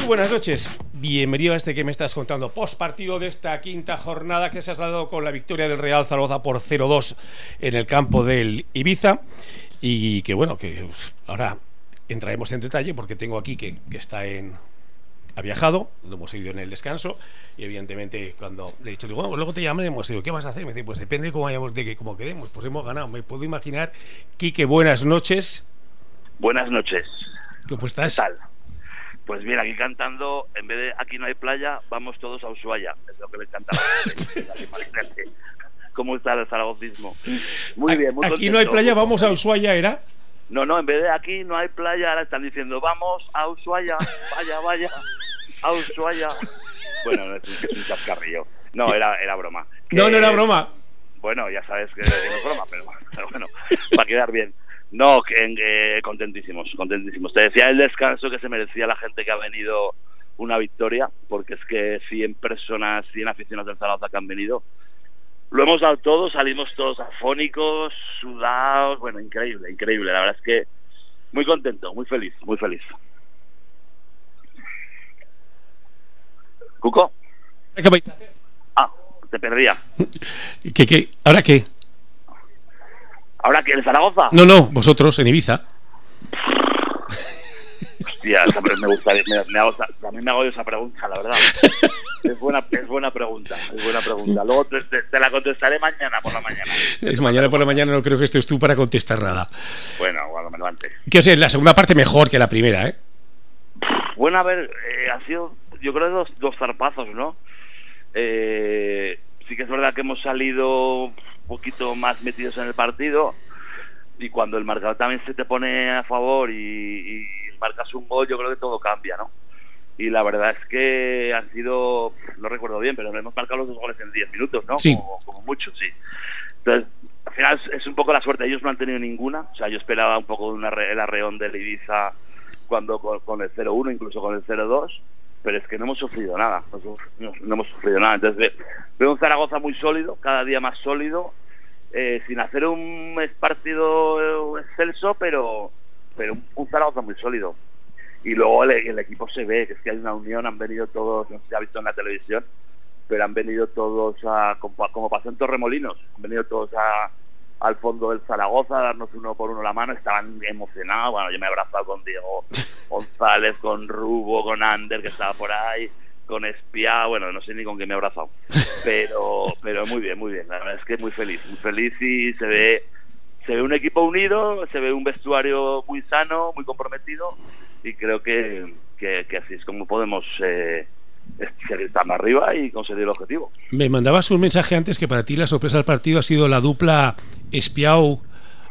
buenas noches. Bienvenido a este que me estás contando post partido de esta quinta jornada que se ha saldado con la victoria del Real Zaragoza por 0-2 en el campo del Ibiza. Y que bueno, que ahora entraremos en detalle porque tengo aquí que ha viajado, lo hemos seguido en el descanso y evidentemente cuando le he dicho, digo, bueno, luego te llamaremos, digo, ¿qué vas a hacer? Me dice, pues depende de cómo vayamos, de que cómo quedemos, pues hemos ganado. Me puedo imaginar. Quique, buenas noches. Buenas noches. ¿Cómo estás? ¿Qué tal? Pues bien, aquí cantando, en vez de aquí no hay playa, vamos todos a Ushuaia, es lo que le encanta a la gente. Imagínate cómo está el zaragocismo. Muy bien, muy aquí contento. No hay playa, vamos a Ushuaia, ¿era? No, en vez de aquí no hay playa, ahora están diciendo, vamos a Ushuaia, vaya, a Ushuaia. Bueno, no, es un chascarrillo. No, era broma. No era broma. Bueno, ya sabes que no es broma, pero bueno, para quedar bien. No, contentísimos. Te decía el descanso que se merecía la gente que ha venido una victoria, porque es que 100 personas, 100 aficionados del Zaragoza que han venido, lo hemos dado todo, salimos todos afónicos, sudados, bueno, increíble, la verdad es que muy contento, muy feliz. ¿Cuco? ¿Qué vais a hacer? Te perdía. ¿Qué? ¿Ahora qué? ¿Ahora qué? ¿El Zaragoza? No, vosotros en Ibiza. Hostia, me gustaría, también me hago esa pregunta, la verdad. Es buena pregunta. Luego te la contestaré mañana por la mañana. Es mañana por la mañana, no creo que estés tú para contestar nada. Bueno, cuando me levante. Que o sea, la segunda parte mejor que la primera, ¿eh? Bueno, a ver, ha sido, yo creo, dos zarpazos, ¿no? Sí que es verdad que hemos salido un poquito más metidos en el partido y cuando el marcador también se te pone a favor y marcas un gol, yo creo que todo cambia, ¿no? Y la verdad es que han sido, no recuerdo bien, pero hemos marcado los 2 goles en 10 minutos, ¿no? Sí. Como mucho, sí. Entonces, al final es un poco la suerte. Ellos no han tenido ninguna. O sea, yo esperaba un poco el arreón del Ibiza cuando con el 0-1, incluso con el 0-2, pero es que no hemos sufrido nada. No hemos sufrido nada. Entonces, veo un Zaragoza muy sólido, cada día más sólido, sin hacer un partido excelso, pero un Zaragoza muy sólido. Y luego el equipo se ve, que es que hay una unión, han venido todos, no sé si ha visto en la televisión, pero han venido todos como pasó en Torremolinos, han venido todos al fondo del Zaragoza a darnos uno por uno la mano, estaban emocionados. Bueno, yo me he abrazado con Diego González, con Rubo, con Ander, que estaba por ahí, con Espía, bueno, no sé ni con quién me he abrazado, pero muy bien, la verdad es que muy feliz y se ve un equipo unido, se ve un vestuario muy sano, muy comprometido, y creo que así es como podemos seguir estando arriba y conseguir el objetivo. Me mandabas un mensaje antes que para ti la sorpresa del partido ha sido la dupla Espiau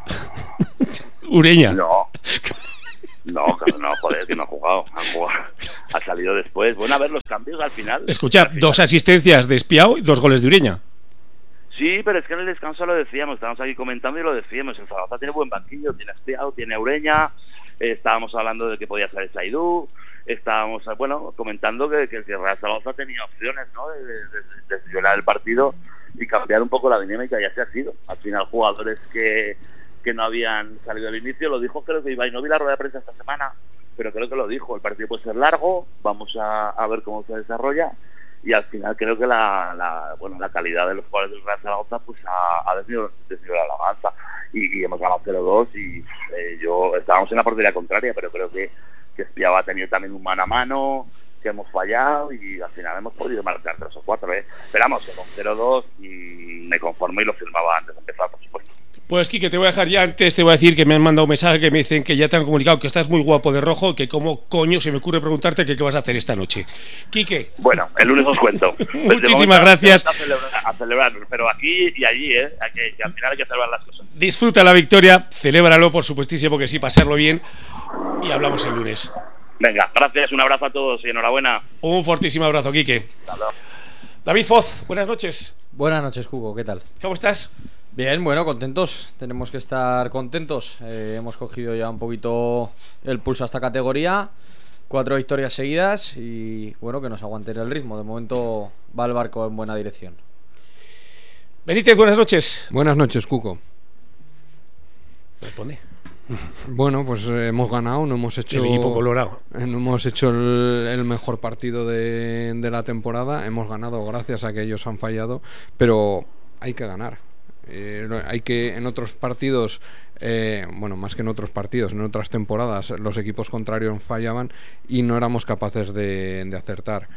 Ureña. No, joder, que no ha jugado. Ha salido después. Bueno, a ver los cambios al final. Escucha, 2 asistencias de Espiau y 2 goles de Ureña. Sí, pero es que en el descanso lo decíamos, estábamos aquí comentando y lo decíamos. El Zaragoza tiene buen banquillo, tiene Espiau, tiene Ureña. Estábamos hablando de que podía ser Saidú. Estábamos, bueno, comentando que el Real Zaragoza tenía opciones, ¿no? De violar el partido y cambiar un poco la dinámica, y así ha sido. Al final, jugadores que no habían salido al inicio, lo dijo, creo que Ibai, no vi la rueda de prensa esta semana, pero creo que lo dijo, el partido puede ser largo, vamos a ver cómo se desarrolla, y al final creo que la calidad de los jugadores del Real Zaragoza pues ha decidido la alabanza, y hemos ganado 0-2 y estábamos en la portería contraria, pero creo que Espiava ha tenido también un mano a mano, que hemos fallado y al final hemos podido marcar 3 o 4, Esperamos que con 0-2 y me conformo y lo firmaba antes de empezar, por supuesto. Pues Quique, te voy a dejar ya antes, te voy a decir que me han mandado un mensaje que me dicen que ya te han comunicado que estás muy guapo de rojo, que cómo coño se me ocurre preguntarte qué vas a hacer esta noche. Quique. Bueno, el lunes os cuento. Muchísimas gracias. A celebrar, pero aquí y allí, que al final hay que celebrar las cosas. Disfruta la victoria, celébralo por supuestísimo que sí, pasarlo bien y hablamos el lunes. Venga, gracias, un abrazo a todos y enhorabuena. Un fortísimo abrazo, Quique. David Foz, buenas noches. Buenas noches, Hugo, ¿qué tal? ¿Cómo estás? Bien, bueno, contentos. Tenemos que estar contentos. Hemos cogido ya un poquito el pulso a esta categoría. 4 victorias seguidas y bueno, que nos aguanten el ritmo. De momento va el barco en buena dirección. Benítez, buenas noches. Buenas noches, Cuco. Responde. Bueno, pues hemos ganado, no hemos hecho el equipo colorado. No hemos hecho el mejor partido de la temporada. Hemos ganado gracias a que ellos han fallado, pero hay que ganar. Hay que, en otros partidos, bueno, más que en otros partidos, en otras temporadas, los equipos contrarios fallaban y no éramos capaces de acertar.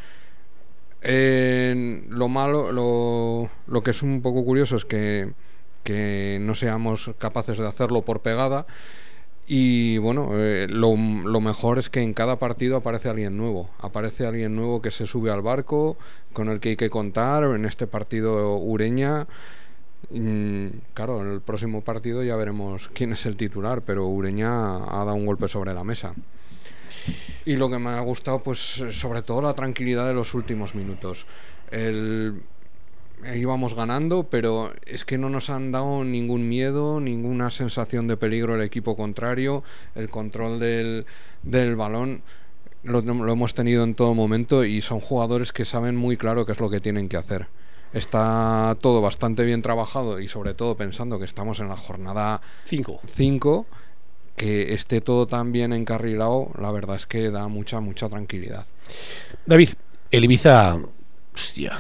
Lo malo, lo que es un poco curioso es que no seamos capaces de hacerlo por pegada. Y bueno, lo mejor es que en cada partido aparece alguien nuevo que se sube al barco, con el que hay que contar. En este partido Ureña, claro, en el próximo partido ya veremos quién es el titular, pero Ureña ha dado un golpe sobre la mesa. Y lo que me ha gustado, pues sobre todo la tranquilidad de los últimos minutos. Íbamos ganando, pero es que no nos han dado ningún miedo, ninguna sensación de peligro el equipo contrario. El control del balón lo hemos tenido en todo momento, y son jugadores que saben muy claro qué es lo que tienen que hacer. Está todo bastante bien trabajado, y sobre todo pensando que estamos en la jornada 5, que esté todo tan bien encarrilado, la verdad es que da mucha tranquilidad. David, el Ibiza, hostia,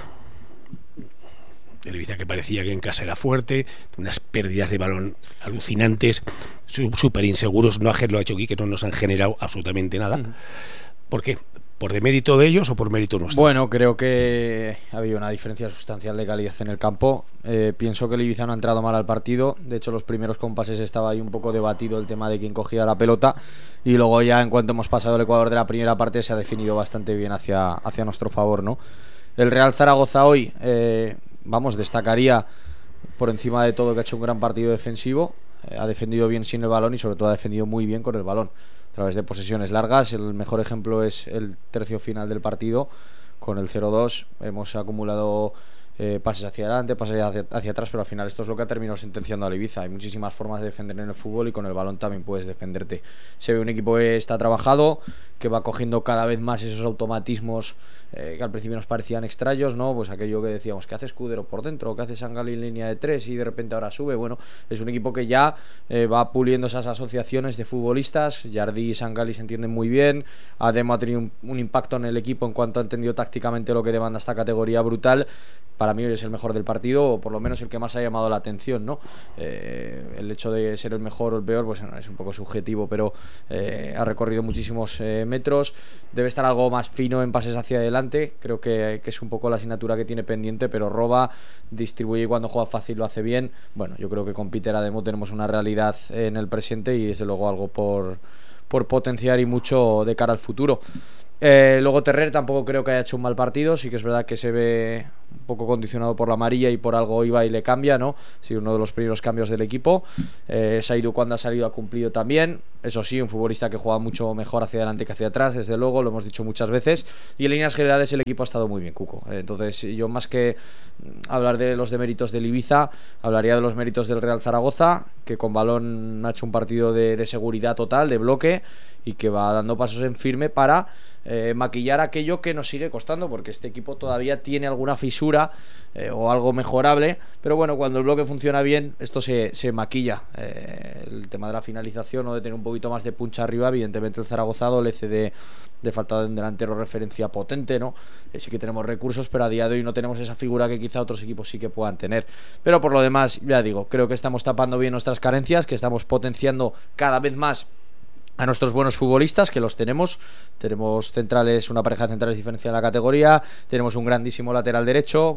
el Ibiza que parecía que en casa era fuerte, unas pérdidas de balón alucinantes, súper inseguros. No lo ha hecho aquí, que no nos han generado absolutamente nada. ¿Por qué? ¿Por demérito de ellos o por mérito nuestro? Bueno, creo que ha habido una diferencia sustancial de calidad en el campo. Pienso que el Ibiza no ha entrado mal al partido. De hecho, los primeros compases estaba ahí un poco debatido el tema de quién cogía la pelota, y luego ya en cuanto hemos pasado el Ecuador de la primera parte se ha definido bastante bien hacia nuestro favor, ¿no? El Real Zaragoza hoy, destacaría por encima de todo que ha hecho un gran partido defensivo. Ha defendido bien sin el balón y sobre todo ha defendido muy bien con el balón, a través de posesiones largas. El mejor ejemplo es el tercio final del partido. Con el 0-2 hemos acumulado pases hacia adelante, pases hacia atrás, pero al final esto es lo que ha terminado sentenciando al Ibiza. Hay muchísimas formas de defender en el fútbol, y con el balón también puedes defenderte. Se ve un equipo que está trabajado, que va cogiendo cada vez más esos automatismos que al principio nos parecían extraños, ¿no? Pues aquello que decíamos, ¿qué hace Escudero por dentro? ¿Qué hace Sangali en línea de 3? Y de repente ahora sube. Bueno, es un equipo que ya va puliendo esas asociaciones de futbolistas. Jardí y Sangali se entienden muy bien. Ademo ha tenido un impacto en el equipo en cuanto ha entendido tácticamente lo que demanda esta categoría brutal. Para mí es el mejor del partido, o por lo menos el que más ha llamado la atención, ¿no? El hecho de ser el mejor o el peor, pues es un poco subjetivo, pero ha recorrido muchísimos metros. Debe estar algo más fino en pases hacia adelante. Creo que es un poco la asignatura que tiene pendiente, pero roba, distribuye, y cuando juega fácil lo hace bien. Bueno, yo creo que con Peter Ademo tenemos una realidad en el presente, y desde luego algo por potenciar, y mucho de cara al futuro. Luego Terrer tampoco creo que haya hecho un mal partido. Sí que es verdad que se ve un poco condicionado por la amarilla, y por algo iba y le cambia, ¿no? Ha sido uno de los primeros cambios del equipo. Saidu, cuando ha salido, ha cumplido también. Eso sí, un futbolista que juega mucho mejor hacia adelante que hacia atrás, desde luego, lo hemos dicho muchas veces. Y en líneas generales el equipo ha estado muy bien, Cuco. Entonces yo, más que hablar de los deméritos del Ibiza, hablaría de los méritos del Real Zaragoza, que con balón ha hecho un partido de seguridad total, de bloque, y que va dando pasos en firme para maquillar aquello que nos sigue costando, porque este equipo todavía tiene alguna fisura o algo mejorable, pero bueno, cuando el bloque funciona bien, esto se maquilla. El tema de la finalización, o de tener un poquito más de punch arriba, evidentemente el Zaragoza adolece de falta de un delantero referencia potente, ¿no? Sí que tenemos recursos, pero a día de hoy no tenemos esa figura que quizá otros equipos sí que puedan tener. Pero por lo demás, ya digo, creo que estamos tapando bien nuestras carencias, que estamos potenciando cada vez más a nuestros buenos futbolistas, que los tenemos. Tenemos centrales, una pareja de centrales diferenciada en la categoría. Tenemos un grandísimo lateral derecho,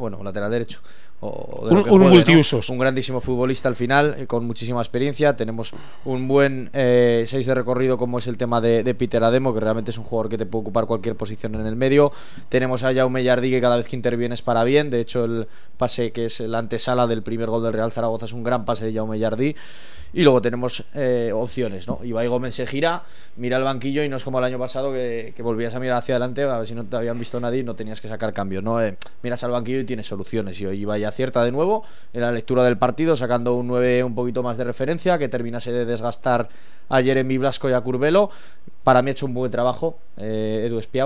un multiusos, ¿no? Un grandísimo futbolista al final, con muchísima experiencia. Tenemos un buen 6 de recorrido, como es el tema de Peter Ademo, que realmente es un jugador que te puede ocupar cualquier posición en el medio. Tenemos a Jaume Jardí, que cada vez que interviene es para bien. De hecho, el pase que es la antesala del primer gol del Real Zaragoza es un gran pase de Jaume Jardí. Y luego tenemos opciones, ¿no? Ibai Gómez se gira, mira el banquillo, y no es como el año pasado que volvías a mirar hacia adelante a ver si no te habían visto nadie y no tenías que sacar cambios, ¿no? Miras al banquillo y tienes soluciones. Y hoy Ibai acierta de nuevo en la lectura del partido, sacando un 9 un poquito más de referencia, que terminase de desgastar a Jeremy Blasco y a Curbelo. Para mí ha hecho un buen trabajo Edu Espiau.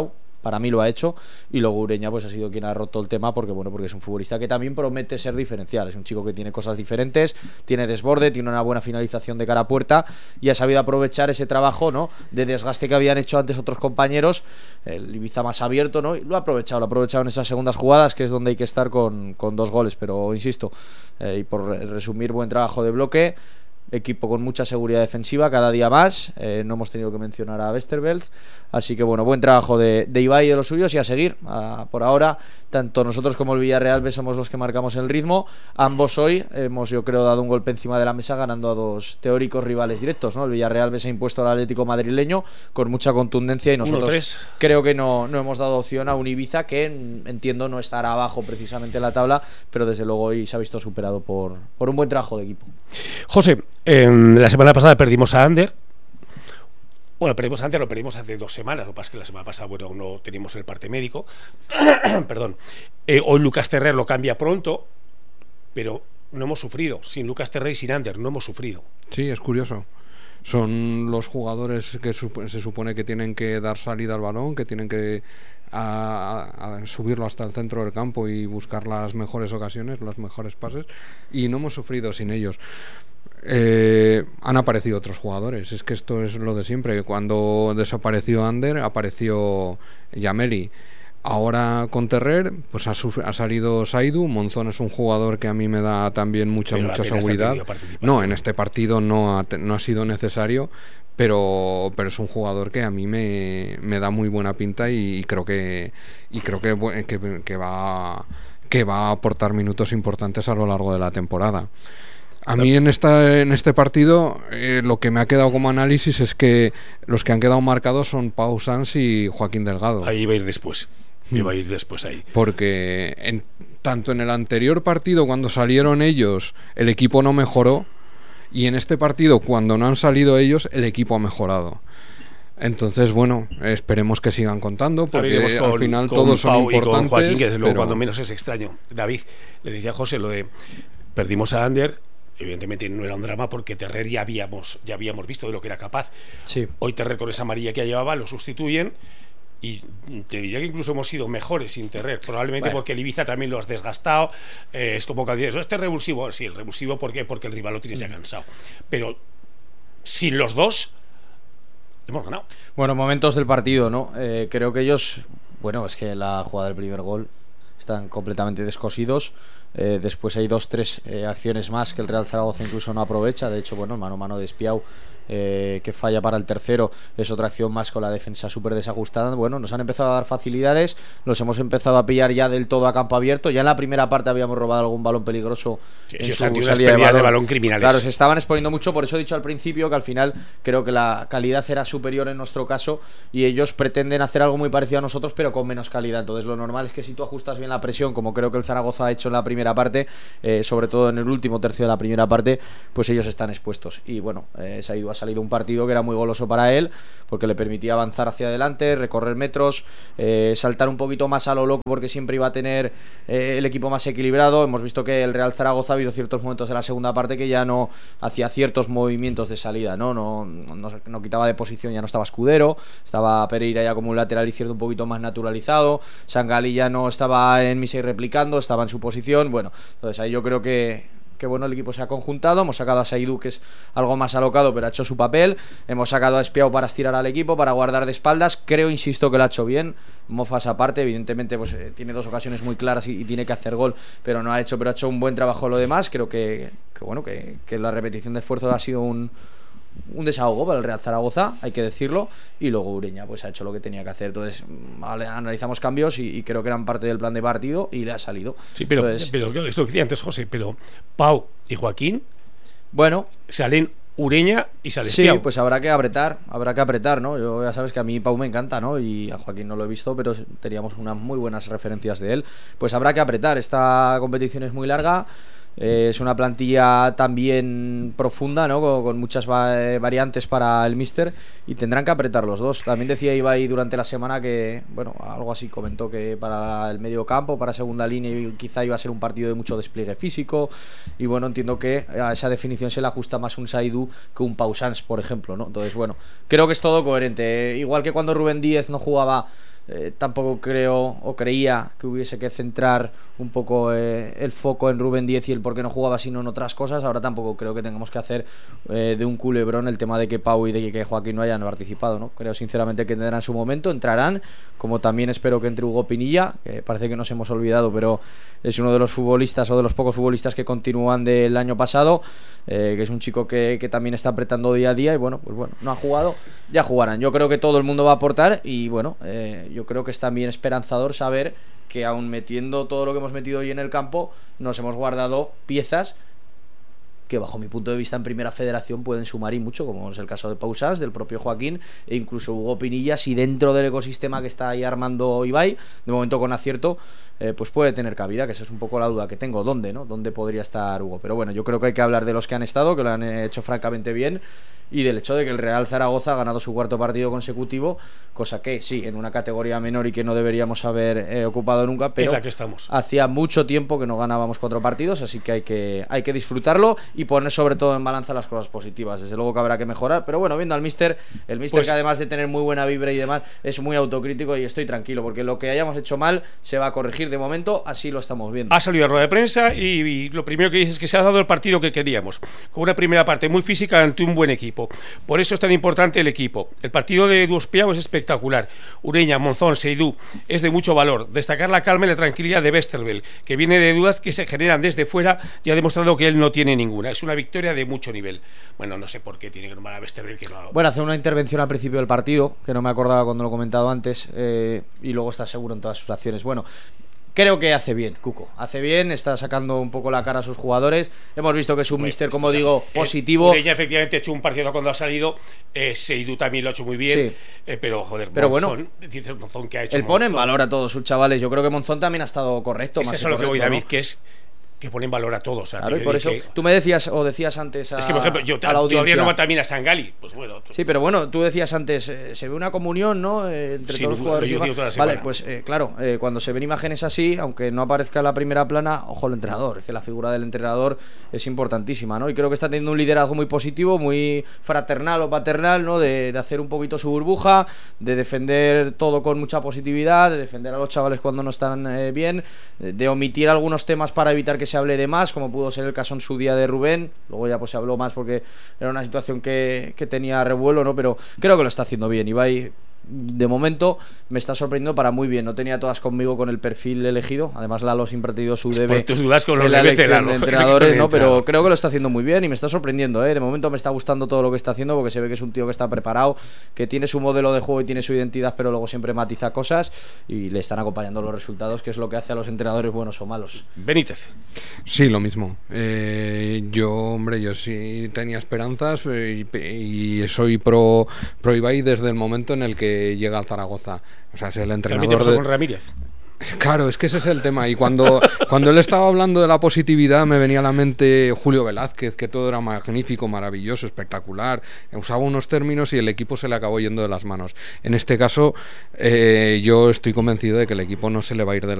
para mí lo ha hecho, y luego Ureña pues ha sido quien ha roto el tema, porque bueno, porque es un futbolista que también promete ser diferencial, es un chico que tiene cosas diferentes, tiene desborde, tiene una buena finalización de cara a puerta y ha sabido aprovechar ese trabajo, ¿no?, de desgaste que habían hecho antes otros compañeros, el Ibiza más abierto, ¿no?, y lo ha aprovechado en esas segundas jugadas, que es donde hay que estar con 2 goles, pero insisto, y por resumir, buen trabajo de bloque, equipo con mucha seguridad defensiva cada día más, no hemos tenido que mencionar a Westerveld, así que bueno, buen trabajo de Ibai y de los suyos, y a seguir. Por ahora tanto nosotros como el Villarreal B somos los que marcamos el ritmo. Ambos hoy hemos, yo creo, dado un golpe encima de la mesa, ganando a 2 teóricos rivales directos, ¿no? El Villarreal B se ha impuesto al Atlético madrileño con mucha contundencia, y nosotros 1-3. creo que no hemos dado opción a un Ibiza que entiendo no estará abajo precisamente en la tabla, pero desde luego hoy se ha visto superado por un buen trabajo de equipo. José, la semana pasada perdimos a Ander. Bueno, perdimos a Ander, lo perdimos hace 2 semanas. Lo que pasa es que la semana pasada, bueno, no teníamos el parte médico. Perdón. Hoy Lucas Terrer lo cambia pronto, pero no hemos sufrido. Sin Lucas Terrer y sin Ander no hemos sufrido. Sí, es curioso. Son los jugadores que se supone que tienen que dar salida al balón, que tienen que a subirlo hasta el centro del campo y buscar las mejores ocasiones, los mejores pases, y no hemos sufrido sin ellos. Han aparecido otros jugadores, es que esto es lo de siempre. Cuando desapareció Ander, apareció Yameli. Ahora con Terrer pues ha salido Saidu. Monzón es un jugador que a mí me da también mucha seguridad. No, en este partido no ha sido necesario, pero es un jugador que a mí me da muy buena pinta, y creo que va a aportar minutos importantes a lo largo de la temporada. A mí en este partido lo que me ha quedado como análisis es que los que han quedado marcados son Pau Sanz y Joaquín Delgado. Ahí va a ir después. Ahí. Porque tanto en el anterior partido, cuando salieron ellos, el equipo no mejoró, y en este partido, cuando no han salido ellos, el equipo ha mejorado. Entonces, bueno, esperemos que sigan contando, porque al final todos son importantes. Y con Joaquín, que desde luego cuando menos es extraño. David, le decía a José lo de perdimos a Ander. Evidentemente no era un drama, porque Terrer ya habíamos visto de lo que era capaz. Sí. Hoy Terrer, con esa amarilla que llevaba, lo sustituyen, y te diría que incluso hemos sido mejores sin Terrer, probablemente porque el Ibiza también lo has desgastado. Es como que dices, este es revulsivo. Sí, el revulsivo, ¿por qué? Porque el rival lo tienes ya cansado, pero sin los dos hemos ganado. Bueno, momentos del partido, ¿no? Creo que ellos, bueno, es que la jugada del primer gol están completamente descosidos. Después hay 2-3 acciones más que el Real Zaragoza incluso no aprovecha. De hecho, bueno, mano a mano de Espiau, que falla para el tercero, es otra acción más con la defensa súper desajustada. Bueno, nos han empezado a dar facilidades, nos hemos empezado a pillar ya del todo a campo abierto. Ya en la primera parte habíamos robado algún balón peligroso, en su salida de balón criminales. Claro, se estaban exponiendo mucho. Por eso he dicho al principio que al final creo que la calidad era superior en nuestro caso, y ellos pretenden hacer algo muy parecido a nosotros, pero con menos calidad. Entonces lo normal es que si tú ajustas bien la presión, como creo que el Zaragoza ha hecho en la primera parte, sobre todo en el último tercio de la primera parte, pues ellos están expuestos. Y bueno, Saidu ha salido un partido que era muy goloso para él, porque le permitía avanzar hacia adelante, recorrer metros, saltar un poquito más a lo loco, porque siempre iba a tener el equipo más equilibrado. Hemos visto que el Real Zaragoza ha habido ciertos momentos de la segunda parte que ya no hacía ciertos movimientos de salida, no quitaba de posición, ya no estaba Escudero, estaba Pereira ya como un lateral izquierdo un poquito más naturalizado, Sangali ya no estaba en misa y replicando, estaba en su posición. Bueno, entonces ahí yo creo que bueno, el equipo se ha conjuntado. Hemos sacado a Saidu, que es algo más alocado, pero ha hecho su papel. Hemos sacado a Espiau para estirar al equipo, para guardar de espaldas. Creo, insisto, que lo ha hecho bien. Mofas aparte, evidentemente pues tiene 2 ocasiones muy claras y tiene que hacer gol, pero no ha hecho, pero ha hecho un buen trabajo lo demás. Creo que bueno, que la repetición de esfuerzo ha sido un desahogo para el Real Zaragoza, hay que decirlo. Y luego Ureña pues ha hecho lo que tenía que hacer. Entonces analizamos cambios y creo que eran parte del plan de partido y le ha salido. Sí, pero esto que decía antes José, pero Pau y Joaquín, bueno, salen Ureña y sale Espiau. Sí, pues habrá que apretar, ¿no? Yo ya sabes que a mí Pau me encanta, ¿no? Y a Joaquín no lo he visto, pero teníamos unas muy buenas referencias de él. Pues habrá que apretar. Esta competición es muy larga. Es una plantilla también profunda, ¿no? Con muchas variantes para el míster, y tendrán que apretar los dos. También decía Ibai durante la semana que, bueno, algo así comentó, que para el medio campo, para segunda línea, quizá iba a ser un partido de mucho despliegue físico. Y bueno, entiendo que a esa definición se le ajusta más un Saidu que un Pau Sanz, por ejemplo, ¿no? Entonces, bueno, creo que es todo coherente. Igual que cuando Rubén Díez no jugaba tampoco creo o creía que hubiese que centrar un poco el foco en Rubén Díez y el por qué no jugaba sino en otras cosas. Ahora tampoco creo que tengamos que hacer de un culebrón el tema de que Pau y de que Joaquín no hayan participado, ¿no? Creo sinceramente que tendrán su momento, entrarán, como también espero que entre Hugo Pinilla, que parece que nos hemos olvidado, pero es uno de los futbolistas o de los pocos futbolistas que continúan del año pasado, que es un chico que también está apretando día a día y bueno, pues bueno, no ha jugado, ya jugarán. Yo creo que todo el mundo va a aportar y bueno, yo creo que es también esperanzador saber que aún metiendo todo lo que hemos metido hoy en el campo, nos hemos guardado piezas que bajo mi punto de vista en Primera Federación pueden sumar y mucho, como es el caso de Pau Sanz, del propio Joaquín e incluso Hugo Pinilla, si dentro del ecosistema que está ahí armando Ibai, de momento con acierto, pues puede tener cabida, que esa es un poco la duda que tengo, ¿dónde, no? ¿Dónde podría estar Hugo? Pero bueno, yo creo que hay que hablar de los que han estado, que lo han hecho francamente bien, y del hecho de que el Real Zaragoza ha ganado su cuarto partido consecutivo, cosa que sí, en una categoría menor y que no deberíamos haber ocupado nunca, pero en la que estamos. Hacía mucho tiempo que no ganábamos 4 partidos, así que hay que disfrutarlo y poner sobre todo en balanza las cosas positivas. Desde luego que habrá que mejorar, pero bueno, viendo al míster, el míster Pues, que además de tener muy buena vibra y demás, es muy autocrítico y estoy tranquilo, porque lo que hayamos hecho mal se va a corregir. De momento así lo estamos viendo. Ha salido a rueda de prensa y lo primero que dice es que se ha dado el partido que queríamos, con una primera parte muy física ante un buen equipo. Por eso es tan importante el equipo. El partido de Duospiao es espectacular. Ureña, Monzón, Seidú es de mucho valor. Destacar la calma y la tranquilidad de Westerveld, que viene de dudas que se generan desde fuera y ha demostrado que él no tiene ninguna. Es una victoria de mucho nivel. Bueno, no sé por qué tiene que nombrar a Westerveld, que no ha... Bueno, hace una intervención al principio del partido, que no me acordaba cuando lo he comentado antes, y luego está seguro en todas sus acciones. Bueno, creo que hace bien, Cuco. Hace bien, está sacando un poco la cara a sus jugadores. Hemos visto que es un míster, como digo, positivo. Ureña efectivamente ha hecho un partido cuando ha salido. Seidú también lo ha hecho muy bien. Sí. Pero, joder, pero Monzón, bueno, dices Monzón que ha hecho. Él pone en valor a todos sus chavales. Yo creo que Monzón también ha estado correcto. Es más eso lo que voy, correcto, David, ¿no? que es que pone en valor a todos. O sea, Claro, y por eso tú me decías o decías antes es que, por ejemplo, yo habría nombrado también a Sangali. Pues bueno. Sí, pero bueno, tú decías antes, se ve una comunión, ¿no? Entre Sí, todos los jugadores. yo digo toda la Vale, semana. pues claro, cuando se ven imágenes así, aunque no aparezca en la primera plana, ojo al entrenador. Es que la figura del entrenador es importantísima, ¿no? Y creo que está teniendo un liderazgo muy positivo, muy fraternal o paternal, ¿no? De hacer un poquito su burbuja, de defender todo con mucha positividad, de defender a los chavales cuando no están bien, de omitir algunos temas para evitar que se hable de más, como pudo ser el caso en su día de Rubén. Luego ya pues se habló más porque era una situación que tenía revuelo, ¿no? Pero creo que lo está haciendo bien. Ibai, de momento, me está sorprendiendo para muy bien. No tenía todas conmigo con el perfil elegido. Además, Lalo siempre ha tenido su debe Por tus dudas con los en la de elección veterano, de entrenadores, ¿no? Pero creo que lo está haciendo muy bien y me está sorprendiendo, ¿eh? De momento me está gustando todo lo que está haciendo, porque se ve que es un tío que está preparado, que tiene su modelo de juego y tiene su identidad, pero luego siempre matiza cosas y le están acompañando los resultados, que es lo que hace a los entrenadores buenos o malos. Benítez. Sí, lo mismo. Yo sí tenía esperanzas y soy pro Ibai desde el momento en el que llega al Zaragoza. O sea, es el entrenador. También te pasó con Ramírez. Claro, es que ese es el tema. Y cuando él estaba hablando de la positividad, me venía a la mente Julio Velázquez, que todo era magnífico, maravilloso, espectacular. Usaba unos términos y el equipo se le acabó yendo de las manos. En este caso, yo estoy convencido de que el equipo no se le va a ir de